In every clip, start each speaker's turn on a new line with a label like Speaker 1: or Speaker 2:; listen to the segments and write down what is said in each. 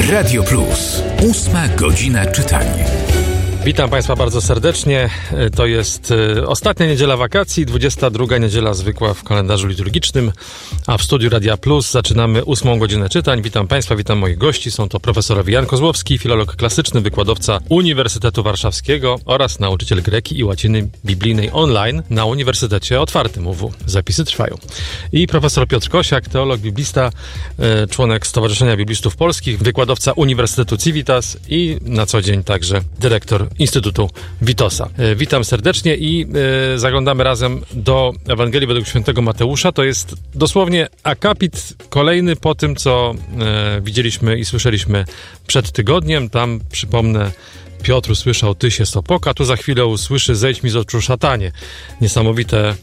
Speaker 1: Radio Plus. 8 godzina czytania.
Speaker 2: Witam Państwa bardzo serdecznie. To jest ostatnia niedziela wakacji, 22 niedziela zwykła w kalendarzu liturgicznym, a w studiu Radia Plus zaczynamy 8 godzinę czytań. Witam Państwa, witam moich gości. Są to profesor Jan Kozłowski, filolog klasyczny, wykładowca Uniwersytetu Warszawskiego oraz nauczyciel greki i łaciny biblijnej online na Uniwersytecie Otwartym UW. Zapisy trwają. I profesor Piotr Kosiak, teolog, biblista, członek Stowarzyszenia Biblistów Polskich, wykładowca Uniwersytetu Civitas i na co dzień także dyrektor Instytutu Witosa. Witam serdecznie i zaglądamy razem do Ewangelii według świętego Mateusza. To jest dosłownie akapit kolejny po tym, co widzieliśmy i słyszeliśmy przed tygodniem. Tam, przypomnę, Piotr usłyszał: Ty się stopoka, tu za chwilę usłyszy: Zejdź mi z oczu, szatanie. Niesamowite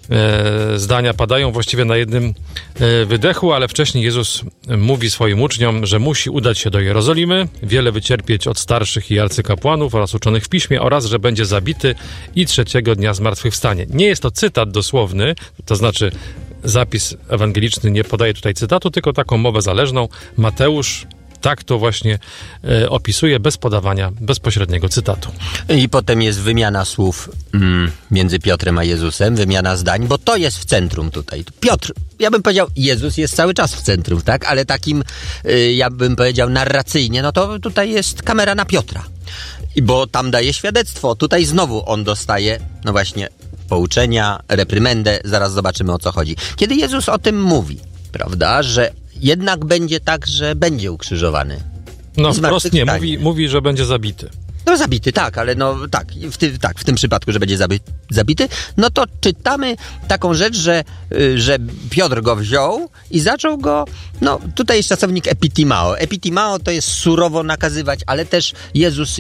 Speaker 2: zdania padają właściwie na jednym wydechu, ale wcześniej Jezus mówi swoim uczniom, że musi udać się do Jerozolimy, wiele wycierpieć od starszych i arcykapłanów oraz uczonych w piśmie oraz, że będzie zabity i trzeciego dnia zmartwychwstanie. Nie jest to cytat dosłowny, to znaczy zapis ewangeliczny nie podaje tutaj cytatu, tylko taką mowę zależną. Mateusz tak to właśnie opisuje, bez podawania bezpośredniego cytatu.
Speaker 3: I potem jest wymiana słów między Piotrem a Jezusem, wymiana zdań, bo to jest w centrum tutaj. Piotr, ja bym powiedział, Jezus jest cały czas w centrum, tak? Ale takim, ja bym powiedział, narracyjnie, no to tutaj jest kamera na Piotra. Bo tam daje świadectwo. Tutaj znowu on dostaje, no właśnie, pouczenia, reprymendę. Zaraz zobaczymy, o co chodzi. Kiedy Jezus o tym mówi, prawda, że jednak będzie tak, że będzie ukrzyżowany.
Speaker 2: No wprost nie, mówi, że będzie zabity.
Speaker 3: No zabity, tak, ale no tak, w tym przypadku, że będzie zabity, no to czytamy taką rzecz, że Piotr go wziął i zaczął go, no tutaj jest czasownik epitimao. Epitimao to jest surowo nakazywać, ale też Jezus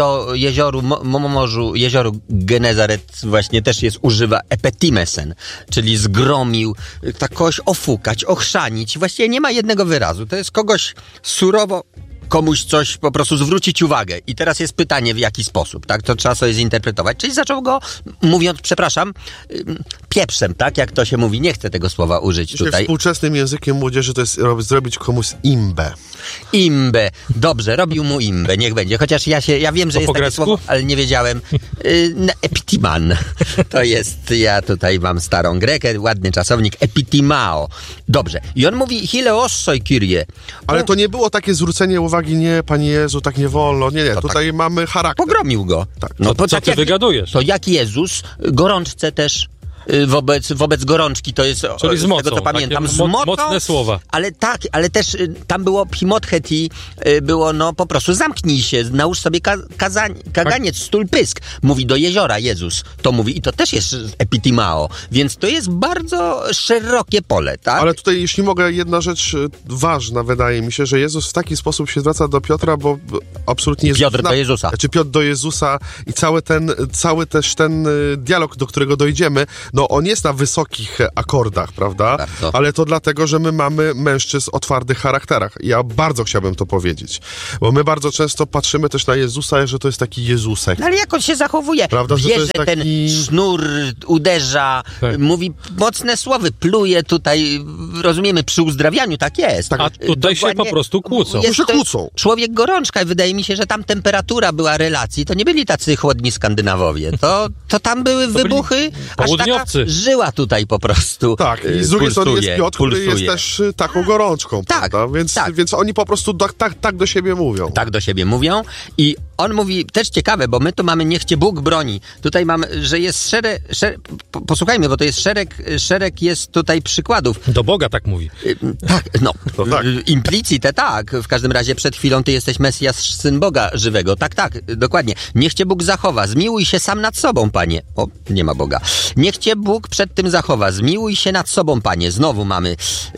Speaker 3: jezioru Genezaret właśnie też używa epetimesen, czyli zgromił, tak kogoś ofukać, ochrzanić. Właściwie nie ma jednego wyrazu, to jest kogoś surowo, komuś coś po prostu zwrócić uwagę. I teraz jest pytanie, w jaki sposób, tak? To trzeba sobie zinterpretować. Czyli zaczął go, mówiąc, przepraszam, pieprzem, tak? Jak to się mówi. Nie chcę tego słowa użyć tutaj.
Speaker 4: Współczesnym językiem młodzieży to jest zrobić komuś imbę.
Speaker 3: Imbę. Dobrze, robił mu imbę. Niech będzie. Chociaż ja wiem, że jest takie słowo, ale nie wiedziałem. Epitiman. To jest, ja tutaj mam starą grekę, ładny czasownik. Epitimao. Dobrze. I on mówi hileossoi Kyrie.
Speaker 4: Ale to nie było takie zwrócenie uwagi, nie, Panie Jezu, tak nie wolno. Nie,
Speaker 3: to
Speaker 4: tutaj tak mamy charakter.
Speaker 3: Pogromił go.
Speaker 4: Tak.
Speaker 2: No to co ty wygadujesz?
Speaker 3: To jak Jezus gorączce też wobec gorączki, to jest,
Speaker 2: czyli z mocą,
Speaker 3: tego co pamiętam, z mocą,
Speaker 2: mocne słowa.
Speaker 3: Ale tak, ale też tam było pimotheti, było no po prostu zamknij się, nałóż sobie kaganiec, stul pysk. Mówi do jeziora Jezus, to mówi i to też jest epitimao, więc to jest bardzo szerokie pole, tak?
Speaker 4: Ale tutaj, jeśli mogę, jedna rzecz ważna, wydaje mi się, że Jezus w taki sposób się zwraca do Piotra, bo absolutnie jest...
Speaker 3: Piotr do Jezusa.
Speaker 4: Znaczy Piotr do Jezusa i cały też ten dialog, do którego dojdziemy, no on jest na wysokich akordach, prawda?
Speaker 3: Bardzo.
Speaker 4: Ale to dlatego, że my mamy mężczyzn o twardych charakterach. Ja bardzo chciałbym to powiedzieć. Bo my bardzo często patrzymy też na Jezusa, że to jest taki Jezusek.
Speaker 3: No ale jak on się zachowuje?
Speaker 4: Prawda,
Speaker 3: wie,
Speaker 4: że to jest
Speaker 3: że ten sznur uderza, mówi mocne słowy, pluje tutaj, rozumiemy, przy uzdrawianiu, tak jest.
Speaker 2: A tutaj się po prostu kłócą.
Speaker 4: Kłócą.
Speaker 3: Człowiek gorączka i wydaje mi się, że tam temperatura była relacji. To nie byli tacy chłodni Skandynawowie. To tam były wybuchy, aż taka żyła tutaj po prostu.
Speaker 4: Tak, i z drugiej strony jest Piotr, który jest też taką gorączką,
Speaker 3: tak,
Speaker 4: prawda? Więc oni po prostu tak do siebie mówią.
Speaker 3: Tak do siebie mówią i on mówi, też ciekawe, bo my tu mamy niech cię Bóg broni. Tutaj mamy, że jest posłuchajmy, bo to jest szereg jest tutaj przykładów.
Speaker 2: Do Boga tak mówi.
Speaker 3: Tak, no.
Speaker 4: Tak.
Speaker 3: Implicite tak. W każdym razie przed chwilą ty jesteś Mesjasz, Syn Boga żywego. Tak, dokładnie. Niech cię Bóg zachowa. Zmiłuj się sam nad sobą, Panie. O, nie ma Boga. Niech cię Bóg przed tym zachowa. Zmiłuj się nad sobą, Panie. Znowu mamy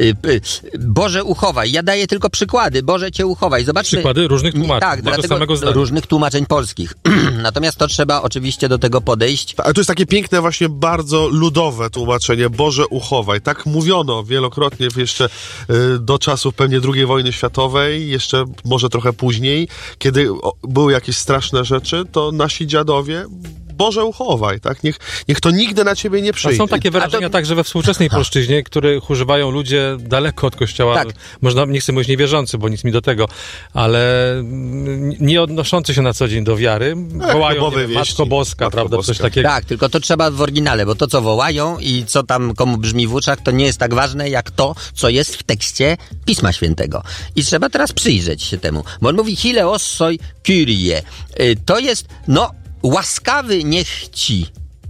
Speaker 3: Boże, uchowaj. Ja daję tylko przykłady. Boże, cię uchowaj. Zobaczmy.
Speaker 2: Przykłady różnych tłumaczeń.
Speaker 3: Tak, dlatego różnych tłumaczeń polskich. Natomiast to trzeba oczywiście do tego podejść.
Speaker 4: Ale to jest takie piękne, właśnie bardzo ludowe tłumaczenie. Boże, uchowaj. Tak mówiono wielokrotnie jeszcze do czasów pewnie II wojny światowej, jeszcze może trochę później, kiedy były jakieś straszne rzeczy, to nasi dziadowie Boże uchowaj, tak? Niech to nigdy na ciebie nie
Speaker 2: A
Speaker 4: przyjdzie.
Speaker 2: są takie wyrażenia także we współczesnej polszczyźnie, których używają ludzie daleko od Kościoła.
Speaker 3: Tak.
Speaker 2: Można, nie chcę mówić niewierzący, bo nic mi do tego, ale nie odnoszący się na co dzień do wiary. Wołają, nie wiem, Matko Boska,
Speaker 4: Matko
Speaker 2: prawda,
Speaker 4: Boska.
Speaker 2: coś takiego.
Speaker 3: Tak, tylko to trzeba w oryginale, bo to, co wołają i co tam komu brzmi w uszach, to nie jest tak ważne, jak to, co jest w tekście Pisma Świętego. I trzeba teraz przyjrzeć się temu. Bo on mówi hileos soi kyrie. To jest, łaskawy niech ci.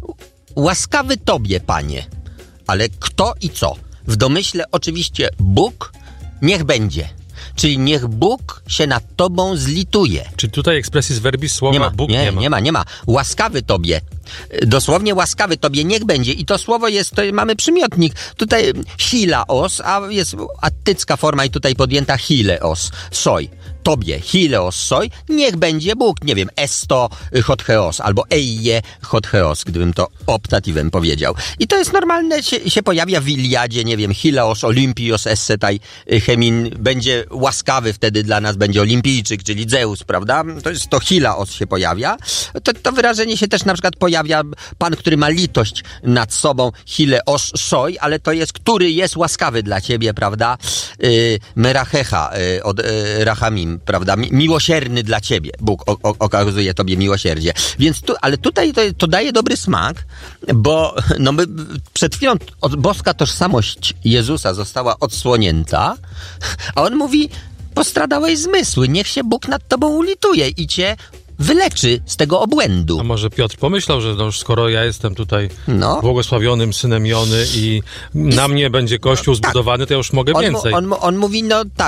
Speaker 3: Łaskawy tobie, Panie. Ale kto i co? W domyśle oczywiście Bóg niech będzie. Czyli niech Bóg się nad tobą zlituje.
Speaker 2: Czyli tutaj expressis verbis słowa Bóg
Speaker 3: nie ma. Łaskawy tobie. Dosłownie łaskawy tobie niech będzie. I to słowo jest, to mamy przymiotnik. Tutaj hilaos, a jest attycka forma i tutaj podjęta hileos, soj. Tobie, hileos, soj, niech będzie Bóg. Nie wiem, esto hotcheos, albo eije hotcheos, gdybym to optatywem powiedział. I to jest normalne, się pojawia w Iliadzie, nie wiem, hileos, olimpios, essetai, chemin, będzie łaskawy wtedy dla nas, będzie olimpijczyk, czyli Zeus, prawda? To hilaos się pojawia. To wyrażenie się też na przykład pojawia, Pan, który ma litość nad sobą, hileos, soj, ale to jest, który jest łaskawy dla ciebie, prawda? Merachecha od rachamim, prawda? Miłosierny dla ciebie. Bóg okazuje tobie miłosierdzie. Więc ale tutaj to daje dobry smak, bo my przed chwilą boska tożsamość Jezusa została odsłonięta, a on mówi, postradałeś zmysły, niech się Bóg nad tobą ulituje i cię wyleczy z tego obłędu.
Speaker 2: A może Piotr pomyślał, że już skoro ja jestem tutaj błogosławionym synem Jony i na mnie będzie kościół zbudowany, to ja już mogę więcej.
Speaker 3: On mówi,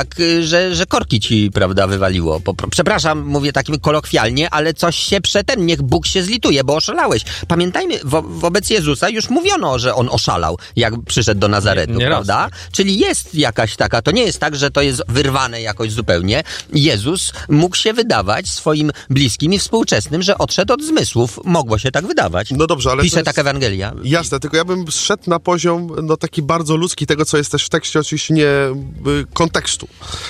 Speaker 3: że korki ci, prawda, wywaliło. Przepraszam, mówię takim kolokwialnie, ale coś się niech Bóg się zlituje, bo oszalałeś. Pamiętajmy, wobec Jezusa już mówiono, że on oszalał, jak przyszedł do Nazaretu,
Speaker 2: nie
Speaker 3: prawda?
Speaker 2: raz.
Speaker 3: Czyli jest jakaś taka, to nie jest tak, że to jest wyrwane jakoś zupełnie. Jezus mógł się wydawać swoim bliskim i współczesnym, że odszedł od zmysłów. Mogło się tak wydawać.
Speaker 4: No dobrze, ale
Speaker 3: pisze tak Ewangelia.
Speaker 4: Jasne, tylko ja bym zszedł na poziom taki bardzo ludzki, tego co jest też w tekście, oczywiście nie kontekstu.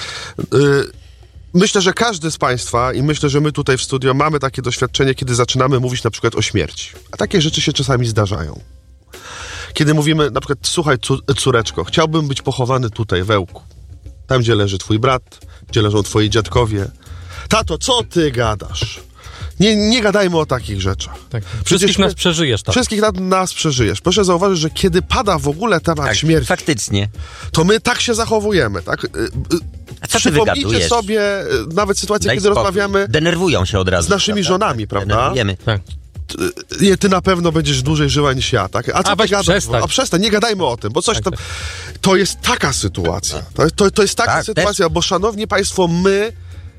Speaker 4: Myślę, że każdy z Państwa i myślę, że my tutaj w studio mamy takie doświadczenie, kiedy zaczynamy mówić na przykład o śmierci. A takie rzeczy się czasami zdarzają. Kiedy mówimy na przykład, słuchaj córeczko, chciałbym być pochowany tutaj w Ełku. Tam, gdzie leży twój brat, gdzie leżą twoi dziadkowie. Tato, co ty gadasz? Nie gadajmy o takich rzeczach.
Speaker 2: Tak. Wszystkich nas przeżyjesz. Tak.
Speaker 4: Wszystkich nas przeżyjesz. Proszę zauważyć, że kiedy pada w ogóle temat śmierci,
Speaker 3: faktycznie,
Speaker 4: to my tak się zachowujemy, tak?
Speaker 3: A co ty
Speaker 4: Przypomnijcie
Speaker 3: wygadujesz?
Speaker 4: sobie nawet sytuację,
Speaker 3: Daj
Speaker 4: kiedy
Speaker 3: spokój.
Speaker 4: rozmawiamy
Speaker 3: Denerwują się od razu.
Speaker 4: z naszymi żonami, prawda?
Speaker 3: Denerwujemy.
Speaker 2: Tak.
Speaker 4: Ty na pewno będziesz dłużej żyła niż ja, tak? A co ty gadasz?
Speaker 2: Przestań.
Speaker 4: A przestań, nie gadajmy o tym, bo coś tam... To jest taka sytuacja. To jest taka sytuacja, bo szanowni państwo, my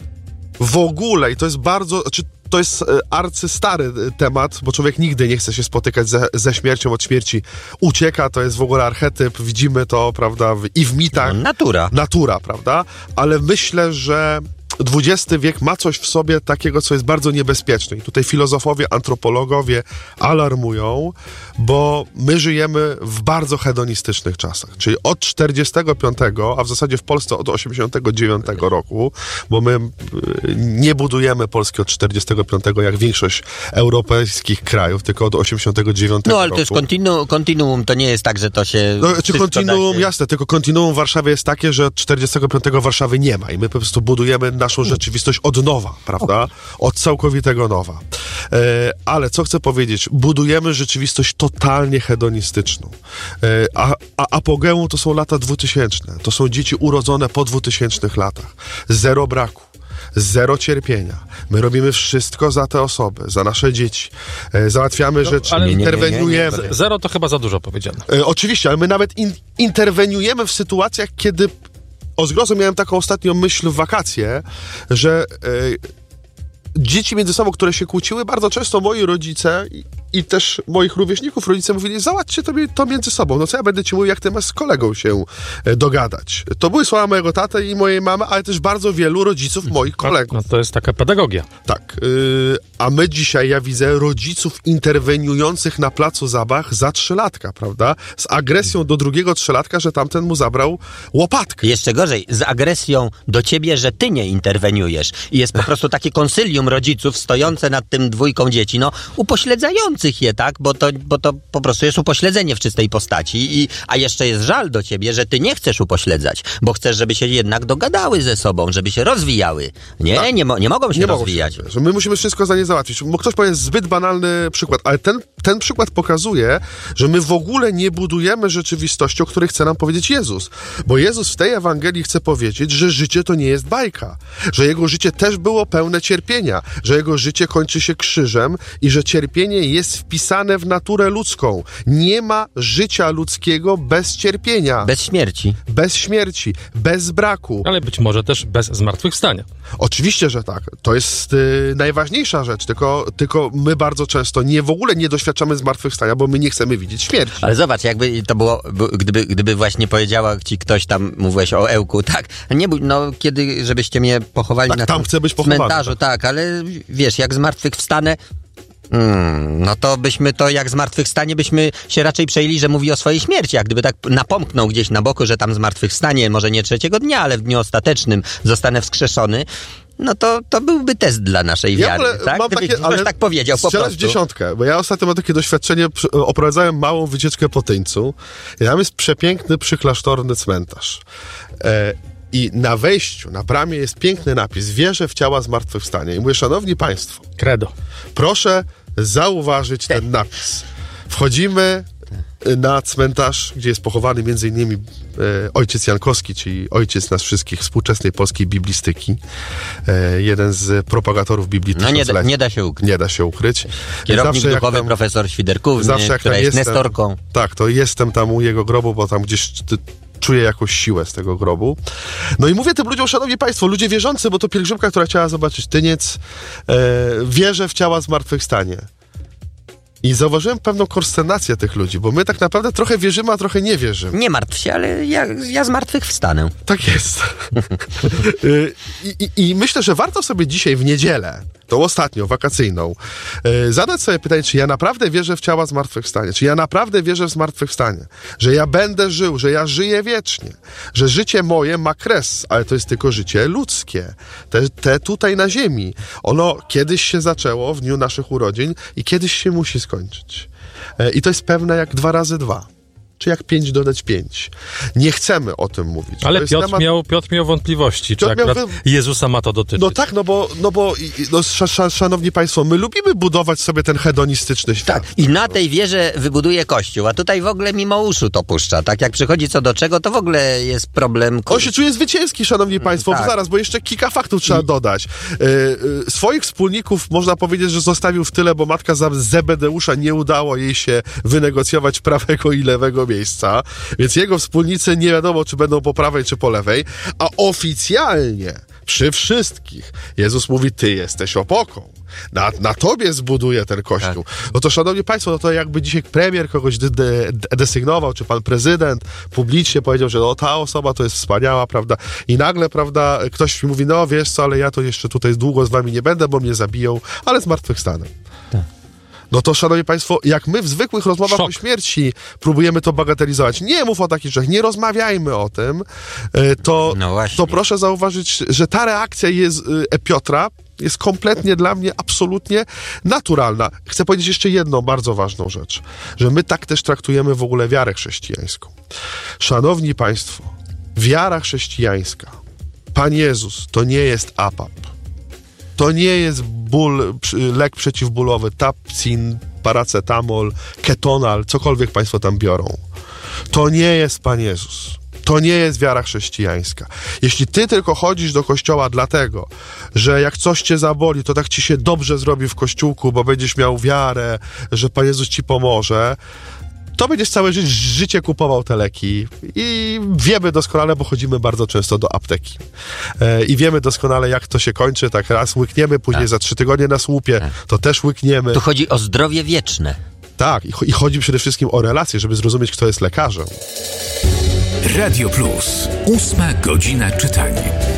Speaker 4: w ogóle, i to jest bardzo... To jest arcystary temat, bo człowiek nigdy nie chce się spotykać ze śmiercią, od śmierci ucieka, to jest w ogóle archetyp, widzimy to, prawda, i w mitach. Natura, prawda? Ale myślę, że XX wiek ma coś w sobie takiego, co jest bardzo niebezpieczne. I tutaj filozofowie, antropologowie alarmują, bo my żyjemy w bardzo hedonistycznych czasach. Czyli od 45, a w zasadzie w Polsce od 89 roku, bo my nie budujemy Polski od 45 jak większość europejskich krajów, tylko od 89 roku.
Speaker 3: No ale to jest kontinuum, to nie jest tak, że to się...
Speaker 4: kontinuum, jasne, tylko kontinuum w Warszawie jest takie, że od 45 Warszawy nie ma i my po prostu budujemy naszą rzeczywistość od nowa, prawda? Od całkowitego nowa. Ale co chcę powiedzieć? Budujemy rzeczywistość totalnie hedonistyczną. A apogeum to są lata 2000. To są dzieci urodzone po 2000 latach. Zero braku. Zero cierpienia. My robimy wszystko za te osoby, za nasze dzieci. Załatwiamy rzeczy, interweniujemy.
Speaker 2: Zero to chyba za dużo powiedziane.
Speaker 4: Oczywiście, ale my nawet interweniujemy w sytuacjach, kiedy... O zgrozo miałem taką ostatnią myśl w wakacje, że dzieci między sobą, które się kłóciły, bardzo często moi rodzice i też moich rówieśników, rodzice mówili, załatwcie to między sobą. No co ja będę ci mówił, jak ty masz z kolegą się dogadać. To były słowa mojego taty i mojej mamy, ale też bardzo wielu rodziców moich kolegów.
Speaker 2: No to jest taka pedagogia.
Speaker 4: Tak. A my dzisiaj, ja widzę rodziców interweniujących na placu zabaw za 3-latka, prawda? Z agresją do drugiego 3-latka, że tamten mu zabrał łopatkę.
Speaker 3: Jeszcze gorzej, z agresją do ciebie, że ty nie interweniujesz. I jest po prostu takie konsylium rodziców stojące nad tym dwójką dzieci, no upośledzających je, tak? Bo to po prostu jest upośledzenie w czystej postaci. A jeszcze jest żal do ciebie, że ty nie chcesz upośledzać, bo chcesz, żeby się jednak dogadały ze sobą, żeby się rozwijały. Nie, tak. nie mogą się rozwijać.
Speaker 4: Że my musimy wszystko za nie załatwić. Bo ktoś powie, zbyt banalny przykład, ale ten przykład pokazuje, że my w ogóle nie budujemy rzeczywistości, o której chce nam powiedzieć Jezus. Bo Jezus w tej Ewangelii chce powiedzieć, że życie to nie jest bajka. Że Jego życie też było pełne cierpienia. Że Jego życie kończy się krzyżem i że cierpienie jest wpisane w naturę ludzką. Nie ma życia ludzkiego bez cierpienia.
Speaker 3: Bez śmierci.
Speaker 4: Bez śmierci. Bez braku.
Speaker 2: Ale być może też bez zmartwychwstania.
Speaker 4: Oczywiście, że tak. To jest najważniejsza rzecz. Tylko my bardzo często w ogóle nie doświadczamy zmartwychwstania, bo my nie chcemy widzieć śmierci.
Speaker 3: Ale zobacz, jakby to było, gdyby właśnie powiedziała ci ktoś tam, mówiłeś o Ełku, tak? Nie bój, no kiedy, żebyście mnie pochowali
Speaker 4: tak,
Speaker 3: na
Speaker 4: tam chcę być pochowany,
Speaker 3: cmentarzu, tak, ale wiesz, jak zmartwychwstanę, no to byśmy to jak zmartwychwstanie byśmy się raczej przejęli, że mówi o swojej śmierci. Jak gdyby tak napomknął gdzieś na boku, że tam zmartwychwstanie, może nie 3. dnia, ale w dniu ostatecznym zostanę wskrzeszony, no to byłby test dla naszej wiary, tak?
Speaker 4: Mam
Speaker 3: Gdyby
Speaker 4: takie, ale
Speaker 3: tak powiedział po prostu.
Speaker 4: w dziesiątkę, bo ja ostatnio mam takie doświadczenie, oprowadzałem małą wycieczkę po Tyńcu i tam jest przepiękny przyklasztorny cmentarz. I na wejściu, na bramie jest piękny napis: wierzę w ciała zmartwychwstania. I mówię, szanowni państwo,
Speaker 2: Credo.
Speaker 4: Proszę zauważyć ten napis. Wchodzimy na cmentarz, gdzie jest pochowany m.in. ojciec Jankowski, czyli ojciec nas wszystkich współczesnej polskiej biblistyki. Jeden z propagatorów Biblii.
Speaker 3: No nie da się ukryć.
Speaker 4: Nie da się ukryć.
Speaker 3: Kierownik duchowy profesor Świderkówny, która jest nestorką.
Speaker 4: Tak, to jestem tam u jego grobu, bo tam gdzieś czuję jakąś siłę z tego grobu. No i mówię tym ludziom, szanowni państwo, ludzie wierzący, bo to pielgrzymka, która chciała zobaczyć Tyniec, wierzę w ciała zmartwychwstanie. I zauważyłem pewną konsternację tych ludzi, bo my tak naprawdę trochę wierzymy, a trochę nie wierzymy.
Speaker 3: Nie martw się, ale ja zmartwychwstanę.
Speaker 4: Tak jest. I myślę, że warto sobie dzisiaj w niedzielę, tą ostatnią, wakacyjną, zadać sobie pytanie, czy ja naprawdę wierzę w ciała zmartwychwstania, czy ja naprawdę wierzę w zmartwychwstanie, że ja będę żył, że ja żyję wiecznie, że życie moje ma kres, ale to jest tylko życie ludzkie, te tutaj na ziemi. Ono kiedyś się zaczęło w dniu naszych urodzin i kiedyś się musi skończyć. I to jest pewne jak 2 razy 2. Czy jak 5 dodać 5. Nie chcemy o tym mówić.
Speaker 2: Ale Piotr miał wątpliwości, czy akurat Jezusa ma to dotyczyć.
Speaker 4: No tak, szanowni państwo, my lubimy budować sobie ten hedonistyczny świat.
Speaker 3: Tak, i na tej wierze wybuduje Kościół, a tutaj w ogóle mimo uszu to puszcza. Tak jak przychodzi co do czego, to w ogóle jest problem.
Speaker 4: On się czuje zwycięski, szanowni państwo,
Speaker 3: tak.
Speaker 4: bo jeszcze kilka faktów trzeba dodać. Swoich wspólników można powiedzieć, że zostawił w tyle, bo matka Zebedeusza nie udało jej się wynegocjować prawego i lewego miejsca, więc jego wspólnicy nie wiadomo, czy będą po prawej, czy po lewej, a oficjalnie przy wszystkich Jezus mówi, ty jesteś opoką. Na tobie zbuduje ten Kościół. Tak. No to, szanowni państwo, no to jakby dzisiaj premier kogoś desygnował, czy pan prezydent publicznie powiedział, że no, ta osoba to jest wspaniała, prawda? I nagle, prawda, ktoś mi mówi, no wiesz co, ale ja to jeszcze tutaj długo z wami nie będę, bo mnie zabiją, ale zmartwychwstanę. Tak. No to, szanowni państwo, jak my w zwykłych rozmowach o śmierci próbujemy to bagatelizować, nie mów o takich rzeczach, nie rozmawiajmy o tym, to proszę zauważyć, że ta reakcja Piotra jest kompletnie dla mnie absolutnie naturalna. Chcę powiedzieć jeszcze jedną bardzo ważną rzecz, że my tak też traktujemy w ogóle wiarę chrześcijańską. Szanowni państwo, wiara chrześcijańska, Pan Jezus, to nie jest APAP. To nie jest lek przeciwbólowy, Tapsin, paracetamol, ketonal, cokolwiek państwo tam biorą. To nie jest Pan Jezus. To nie jest wiara chrześcijańska. Jeśli ty tylko chodzisz do kościoła dlatego, że jak coś cię zaboli, to tak ci się dobrze zrobi w kościółku, bo będziesz miał wiarę, że Pan Jezus ci pomoże, to będziesz całe życie kupował te leki. I wiemy doskonale, bo chodzimy bardzo często do apteki. I wiemy doskonale, jak to się kończy. Tak raz łykniemy, później za 3 tygodnie na słupie, to też łykniemy.
Speaker 3: Tu chodzi o zdrowie wieczne.
Speaker 4: Tak, i chodzi przede wszystkim o relacje, żeby zrozumieć, kto jest lekarzem.
Speaker 1: Radio Plus. 8. godzina czytania.